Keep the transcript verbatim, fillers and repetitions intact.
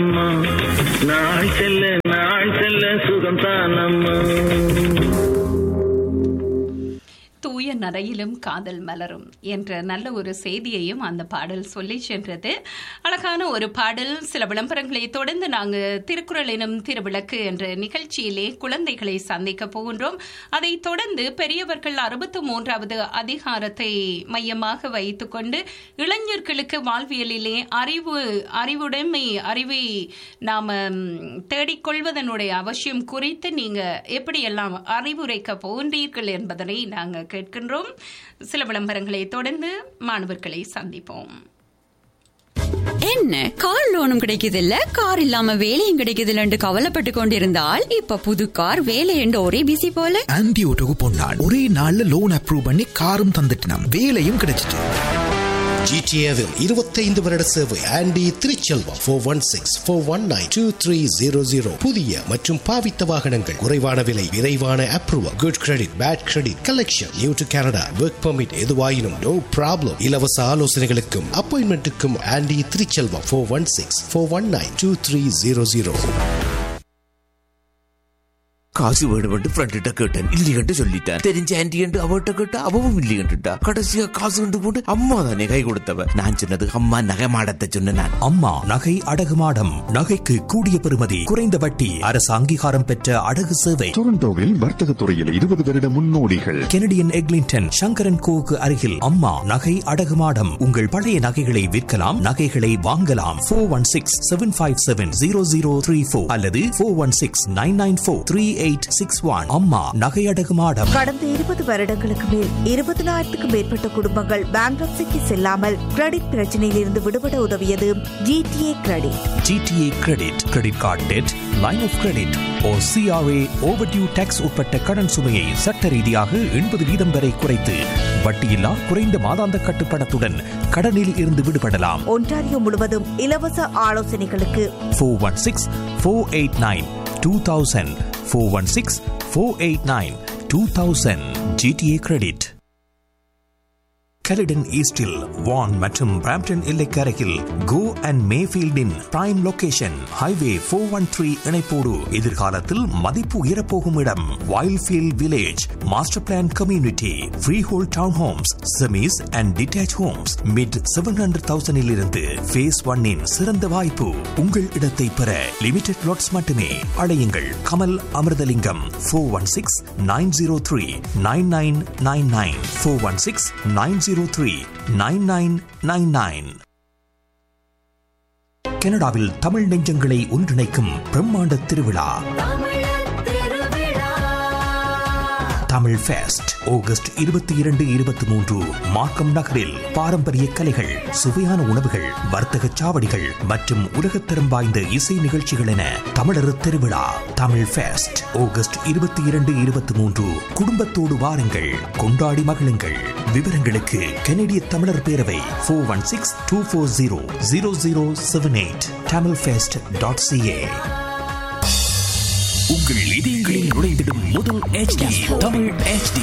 நாள் செல்ல நாள் செல்ல சுகம் தானம்மா. தூய நரையிலும் காதல் மலரும் என்ற நல்ல ஒரு செய்தியையும் அந்த பாடல் சொல்லி சென்றது. அழகான ஒரு பாடல். சில விளம்பரங்களை தொடர்ந்து நாங்கள் திருக்குறள் எனும் திருவிளக்கு என்ற நிகழ்ச்சியிலே குழந்தைகளை சந்திக்க போகின்றோம். அதை தொடர்ந்து பெரியவர்கள் அறுபத்தி மூன்றாவது அதிகாரத்தை மையமாக வைத்துக் கொண்டு இளைஞர்களுக்கு வாழ்வியலிலே அறிவு அறிவுடைமை அறிவை நாம தேடிக்கொள்வதனுடைய அவசியம் குறித்து நீங்க எப்படியெல்லாம் அறிவுரைக்க போகின்றீர்கள் என்பதனை நாங்கள் கேட்கின்றோம். சில விளம்பரங்களை தொடர்ந்து மாணவர்களை சந்திப்போம். என்ன கார் லோனும் கிடைக்குதில்ல, கார் இல்லாம வேலையும் கிடைக்குதில்ல என்று கவலைப்பட்டு கொண்டிருந்தால் இப்ப புது கார் வேலை என்று ஒரே பிசி போல. ஆன்டி ஓட்டோக்கு போனான், ஒரே நாள்ல லோன் அப்ரூவ் பண்ணி காரும் தந்துட்டான், வேலையும் கிடைச்சிட்டு. ஜிடிஏவில் இருபத்தைந்து வருட சேவை. Aunty Thiruchelvam four one six four one nine two three zero zero. புதிய மற்றும் பாவித்த வாகனங்கள், குறைவான விலை, விரைவான approval, good credit, bad credit, collection, new to Canada, work permit, எதுவாயினும் நோ ப்ராப்ளம். இலவச ஆலோசனைகளுக்கும் அப்பாயின்மெண்ட்டுக்கும் aunty Thiruchelvam four one six four one nine two three zero zero. காசு வேணுமென்று ஃப்ரெண்ட்ட கேட்டேன், இல்லையென்று சொல்லிட்டேன். தெரிஞ்ச ஆன்டி என்று அவட்ட கேட்டா அவவும் இல்லையென்றுட்டா. கடைசியா காசு கொண்டு போட்டு அம்மா தானே கை கொடுத்தவ. நான் சொன்னது அம்மா நகை மாடத்தை சொன்ன நான். அம்மா நகை அடகு மாடம். நகைக்கு கூடிய பெறுமதி, குறைந்த வட்டி, அரசு அங்கீகாரம் பெற்ற அடகு சேவை. டொரண்டோவில் வர்த்தக துறையில் இருபது வருட முன்னோடிகள். கெனடியன் எக்லிங்டன் சங்கரன் கோவுக்கு அருகில் அம்மா நகை அடகு மாடம். உங்கள் பழைய நகைகளை விற்கலாம், நகைகளை வாங்கலாம். Four one six seven five seven zero zero three four அல்லது four one six nine nine four three eight six one. அம்மா நகை அடகு மாடம். கடந்த இருபது வருடங்களுக்கு மேல் இருபதினாயிரத்துக்கும் மேற்பட்ட குடும்பங்கள் பேங்க்ரப்சிக்கு செல்லாமல் கிரெடிட் பிரச்சனையில் இருந்து விடுபட உதவியது GTA credit. GTA credit, credit card dead, line of credit O CRA overdue tax உட்பட்ட கடன் சுமையை சட்ட ரீதியாக எண்பது வீதம் வரை குறைத்து வட்டியில்லா குறைந்த மாதாந்த கட்டுப்பணத்துடன் கடனில் இருந்து விடுபடலாம். ஒன்டாரியோ முழுவதும் இலவச ஆலோசனைகளுக்கு four one six four eight nine two thousand four one six four eight nine two thousand. GTA credit. கெலிடன் ஈஸ்டில் வான் மற்றும் Brampton எல்லைக்கரையில் go and மேஃபீல்டின் prime location. Highway four one three இணைப்போடு எதிர்காலத்தில் மதிப்பு உயரப்போகும் இடம். Wildfield village master plan community. Free whole down Holmes, semis and detach Holmes mid seven hundred தௌசண்டில் இருந்து face ஒன்னின் சிறந்த வாய்ப்பு. உங்கள் இடத்தை பெற லிமிடெட் லாட்ஸ் மட்டுமே. அழையுங்கள் Kamal Amirthalingam four one six nine zero three nine nine nine nine four one six nine zero three nine nine nine nine. கனடாவில் தமிழ் நெஞ்சங்களை ஒன்றிணைக்கும் பிரம்மாண்ட திருவிழா தமிழ் ஃபெஸ்ட் ஆகஸ்ட் இருபத்தி இரண்டு இருபத்தி மூன்று மார்க்கம் நகரில். பாரம்பரிய கலைகள், சுவையான உணவுகள், வர்த்தக சாவடிகள் மற்றும் உலகத்தரம் வாய்ந்த இசை நிகழ்ச்சிகள் என தமிழர் திருவிழா தமிழ் ஃபெஸ்ட் ஆகஸ்ட் இருபத்தி இரண்டு இருபத்தி மூன்று. குடும்பத்தோடு வாருங்கள், கொண்டாடி மகிழுங்கள். விவரங்களுக்கு கனடிய தமிழர் பேரவை four one six two four zero zero zero seven eight Tamil fest dot CA. உங்கள் இதயங்களில் நுழைந்திடும் முதல் H D Tamil H D.